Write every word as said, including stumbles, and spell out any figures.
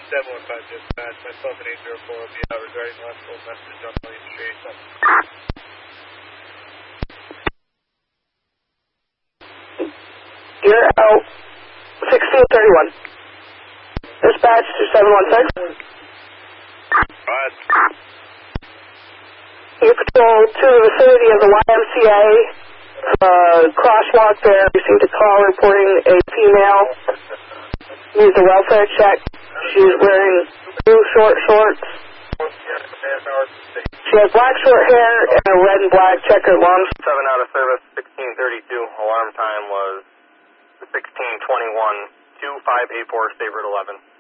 seven one five dispatch. Myself and eight zero four will be out regarding the full message on William Street. You're out sixteen thirty-one. Dispatch to seven one six. Alright. You patrol to the vicinity of the Y M C A. Uh, crosswalk there. Received a call reporting a female needs a welfare check. She's wearing blue short shorts. She has black short hair and a red and black checkered long. seven out of service, sixteen thirty-two. Alarm time was sixteen twenty-one. two five eight four, State Route eleven.